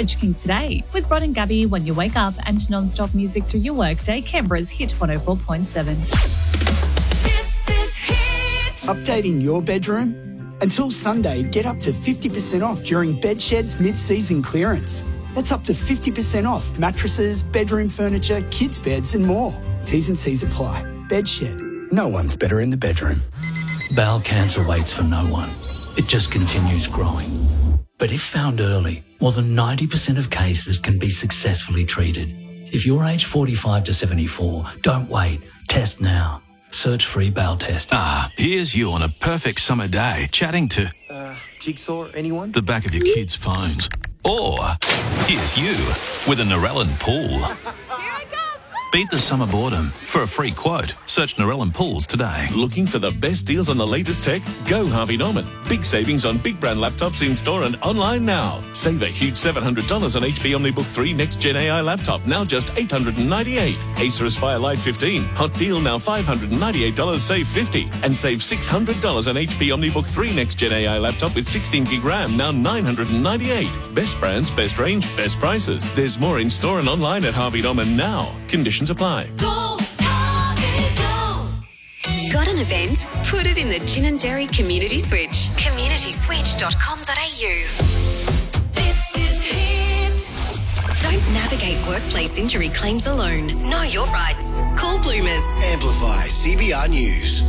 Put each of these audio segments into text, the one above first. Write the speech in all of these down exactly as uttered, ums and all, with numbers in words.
Rich King today with Rod and Gabby when you wake up and non-stop music through your workday. Canberra's Hit one oh four point seven. This is Hit. Updating your bedroom? Until Sunday, get up to fifty percent off during Bedshed's mid-season clearance. That's up to fifty percent off mattresses, bedroom furniture, kids' beds and more. T's and C's apply. Bedshed. No one's better in the bedroom. Bowel cancer waits for no one. It just continues growing. But if found early, more than ninety percent of cases can be successfully treated. If you're aged forty-five to seventy-four, don't wait. Test now. Search free bowel test. Ah, here's you on a perfect summer day chatting to... Uh, Jigsaw, anyone? The back of your kids' phones. Or here's you with a Narellan pool. Beat the summer boredom. For a free quote, search Narellan Pools today. Looking for the best deals on the latest tech? Go Harvey Norman. Big savings on big brand laptops in store and online now. Save a huge seven hundred dollars on H P OmniBook three Next Gen A I laptop, now just eight hundred ninety-eight dollars. Acer Aspire Lite fifteen, hot deal now five hundred ninety-eight dollars, save fifty dollars. And save six hundred dollars on H P OmniBook three Next Gen A I laptop with sixteen gig RAM, now nine hundred ninety-eight dollars. Best brands, best range, best prices. There's more in store and online at Harvey Norman now. Conditions apply. Go, Harvey, go. Got an event? Put it in the Gin and Dairy Community Switch. community switch dot com dot a u. This is Hit. Don't navigate workplace injury claims alone. Know your rights. Call Bloomers. Amplify C B R News.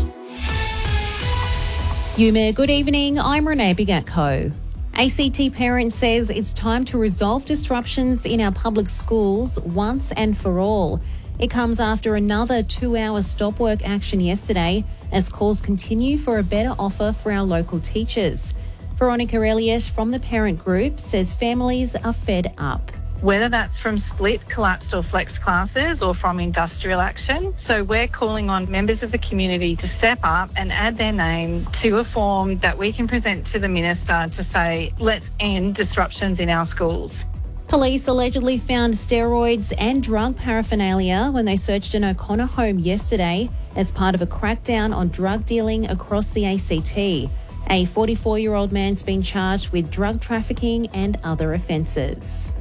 Yuma, good evening. I'm Renee Bigatko. A C T Parents says it's time to resolve disruptions in our public schools once and for all. It comes after another two-hour stop work action yesterday as calls continue for a better offer for our local teachers. Veronica Elliott from the parent group says families are fed up. Whether that's from split, collapsed or flex classes or from industrial action. So we're calling on members of the community to step up and add their name to a form that we can present to the Minister to say, let's end disruptions in our schools. Police allegedly found steroids and drug paraphernalia when they searched an O'Connor home yesterday as part of a crackdown on drug dealing across the A C T. A forty-four-year-old man's been charged with drug trafficking and other offences.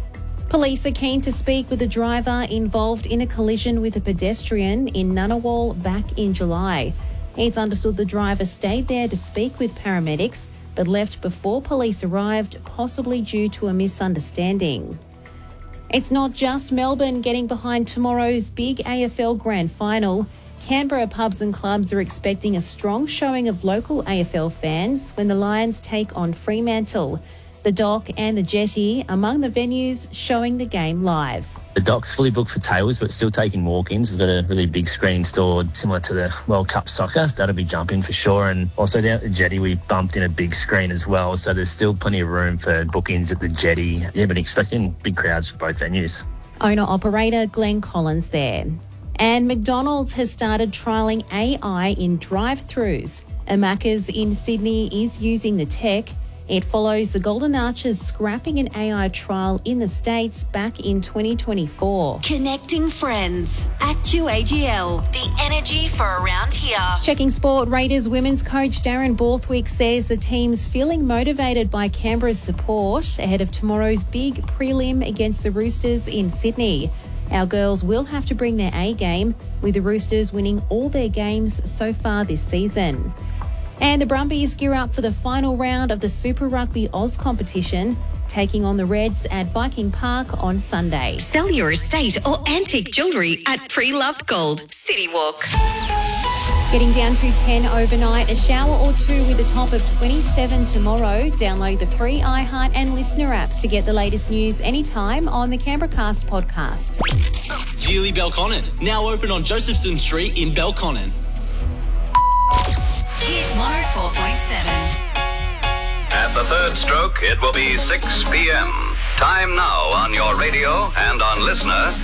Police are keen to speak with a driver involved in a collision with a pedestrian in Ngunnawal back in July. It's understood the driver stayed there to speak with paramedics but left before police arrived, possibly due to a misunderstanding. It's not just Melbourne getting behind tomorrow's big A F L Grand Final. Canberra pubs and clubs are expecting a strong showing of local A F L fans when the Lions take on Fremantle. The Dock and the Jetty among the venues showing the game live. The Dock's fully booked for tables, but still taking walk-ins. We've got a really big screen installed, similar to the World Cup soccer. That'll be jumping for sure. And also down at the Jetty, we bumped in a big screen as well. So there's still plenty of room for bookings at the Jetty. Yeah, but expecting big crowds for both venues. Owner-operator Glenn Collins there. And McDonald's has started trialling A I in drive-thrus. A Macca's in Sydney is using the tech. It follows the Golden Arches scrapping an A I trial in the States back in twenty twenty-four. Connecting friends. Act U A G L. The energy for around here. Checking sport, Raiders women's coach Darren Borthwick says the team's feeling motivated by Canberra's support ahead of tomorrow's big prelim against the Roosters in Sydney. Our girls will have to bring their A game, with the Roosters winning all their games so far this season. And the Brumbies gear up for the final round of the Super Rugby Oz competition, taking on the Reds at Viking Park on Sunday. Sell your estate or antique jewellery at Pre-Loved Gold. City Walk. Getting down to ten overnight, a shower or two with a top of twenty-seven tomorrow. Download the free iHeart and Listener apps to get the latest news anytime on the Canberracast podcast. Geely Belconnen, now open on Josephson Street in Belconnen. Hit one oh four point seven. At the third stroke, it will be six p.m. Time now on your radio and on Listener.